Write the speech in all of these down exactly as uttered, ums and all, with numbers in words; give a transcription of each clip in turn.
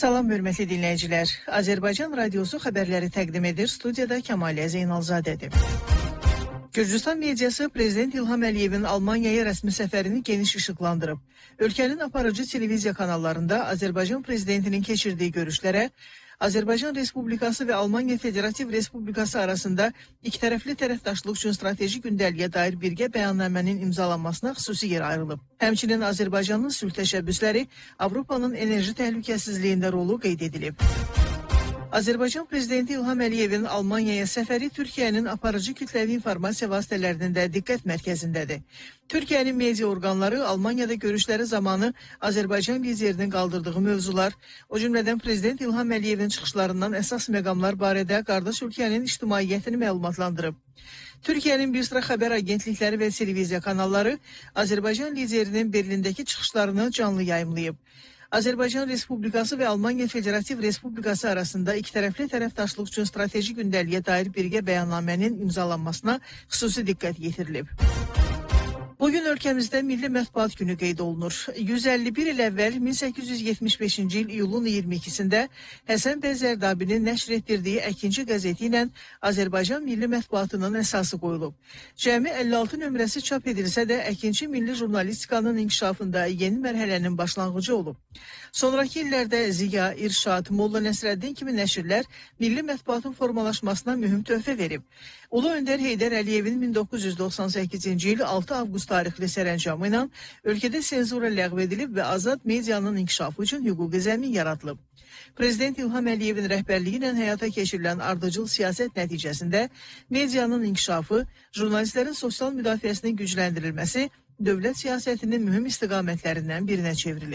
Salam, hörmətli dinləyicilər. Azərbaycan Radiosu xəbərləri təqdim edir. Studiyada Kəmalə Zeynalzadədir. Gürcüstan mediası Prezident İlham Əliyevin Almaniyaya rəsmi səfərini geniş işıqlandırıb. Ölkənin aparıcı televiziya kanallarında Azərbaycan Prezidentinin keçirdiyi görüşlərə, Azərbaycan Respublikası və Almaniya Federativ Respublikası arasında ikitərəfli tərəfdaşlıq üçün strateji gündəliyə dair birgə bəyannamənin imzalanmasına xüsusi yer ayrılıb. Həmçinin Azərbaycanın sülh təşəbbüsləri Avropanın enerji təhlükəsizliyində rolu qeyd edilib. Azərbaycan Prezidenti İlham Əliyevin Almaniyaya səfəri Türkiyənin aparıcı kütləvi informasiya vasitələrinin də diqqət mərkəzindədir. Türkiyənin media orqanları Almaniyada görüşləri zamanı Azərbaycan liderinin qaldırdığı mövzular, o cümlədən Prezident İlham Əliyevin çıxışlarından əsas məqamlar barədə qardaş ölkənin ictimaiyyətini məlumatlandırıb. Türkiyənin bir sıra xəbər agentlikləri və televiziya kanalları Azərbaycan liderinin Berlindəki çıxışlarını canlı yayımlayıb. Azərbaycan Respublikası və Almaniya Federativ Respublikası arasında ikitərəfli tərəfdaşlıq üçün strateji gündəliyə dair birgə bəyannamənin imzalanmasına xüsusi diqqət yetirilib. Bugün ölkəmizdə Milli Mətbuat Günü qeyd olunur. yüz əlli bir il əvvəl min səkkiz yüz yetmiş beşinci il iyulun iyirmi ikisində Həsən bəy Zərdabinin nəşr etdirdiyi Əkinci qəzeti ilə Azərbaycan milli mətbuatının əsası qoyulub. Cəmi əlli altı nömrəsi çap edilsə də Əkinci milli jurnalistikanın inkişafında yeni mərhələnin başlanğıcı olub. Sonraki illərdə Ziya, İrşad, Molla Nəsrəddin kimi nəşrlər milli mətbuatın formalaşmasına mühüm töhfə verib. Ulu Öndər Heydər Əliyevin min doqquz yüz doxsan səkkizinci il altı avqust tarixli sərəncamı ilə ölkədə senzura ləğv edilib və azad medianın inkişafı üçün hüquqi zəmin yaradılıb. Prezident İlham Əliyevin rəhbərliyi ilə həyata keçirilən ardıcıl siyasət nəticəsində medianın inkişafı, jurnalistlərin sosial müdafiəsinin gücləndirilməsi dövlət siyasətinin mühüm istiqamətlərindən birinə çevrilib.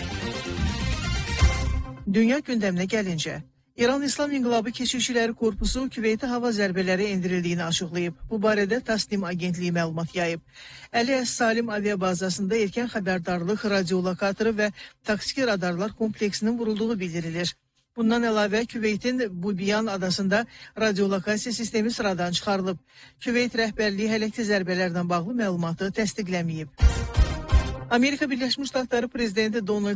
Dünya gündəminə gəlincə, İran İslam İnqilabı Keşikçiləri Korpusu Küveytə hava zərbələri endirildiyini açıqlayıb. Bu barədə Tasnim agentliyi məlumat yayıb. Əli Əs-Salim aviabazasında erkən xəbərdarlıq radiolokatoru və taksiki radarlar kompleksinin vurulduğu bildirilir. Bundan əlavə Küveytin Bubiyan adasında radiolokasiya sistemi sıradan çıxarılıb. Küveyt rəhbərliyi hələ ki zərbələrdən bağlı məlumatı təsdiqləməyib. Amerika Birləşmiş Ştatları Prezidenti Donald